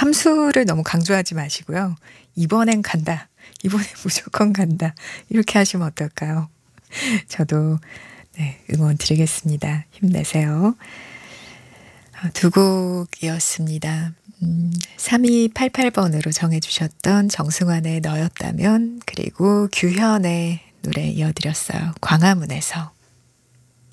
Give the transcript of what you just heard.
함수를 너무 강조하지 마시고요. 이번엔 간다. 이번엔 무조건 간다. 이렇게 하시면 어떨까요? 저도 네, 응원 드리겠습니다. 힘내세요. 두 곡이었습니다. 3288번으로 정해주셨던 정승환의 너였다면, 그리고 규현의 노래 이어드렸어요. 광화문에서.